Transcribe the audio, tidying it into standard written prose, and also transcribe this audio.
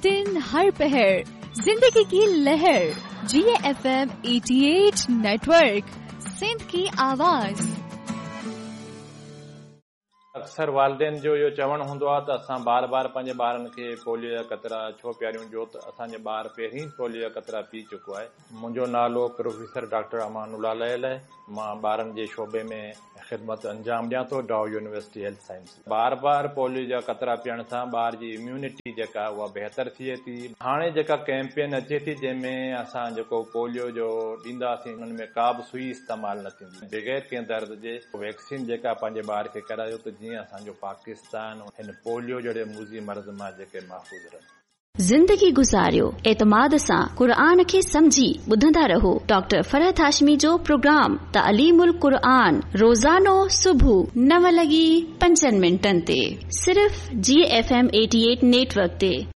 दिन हर पहर जिंदगी की लहर GFM 88 नेटवर्क सिंध की आवाज। अक्सर वालदेन जो इहो चवणु हूंदो आहे त असां बार बार पंहिंजे ॿारनि खे पोलियो जा कतरा छो पियारियूं, जो त असांजे ॿार पहिरीं पोलियो जा कतरा पी चुको आहे। मुंहिंजो नालो प्रोफेसर डॉक्टर अमानुल्लाह लयल आहे। मां ॿारनि जे शोबे में ख़िदमत अंजाम ॾियां थो, डाउ यूनिवर्सिटी हेल्थ साइंस। बार बार पोलियो जा कतरा पीअण सां ॿार जी इम्यूनिटी जेका उहा बहितर थिए थी। हाणे जेका कैंपेन अचे थी जंहिंमें असां जेको पोलियो जो ॾींदासीं उन में का बि सुई इस्तेमालु न थींदी, बग़ैर कंहिं दर्द जे वैक्सीन जेका पंहिंजे ॿार खे करायो त जीअं असांजो पाकिस्तान हिन पोलियो जहिड़े मूज़ी मर्ज़ मां जेके महफ़ूज़ रहनि। ज़िंदगी गुज़ारियो एतमाद सां क़ुरान खे समझी ॿुधंदा रहो। डॉक्टर फरहत हाशमी जो प्रोग्राम तालीमुल क़ुरान रोज़ानो सुबुह 9:05 ते सिर्फ़ GFM 88 नेटवर्क ते।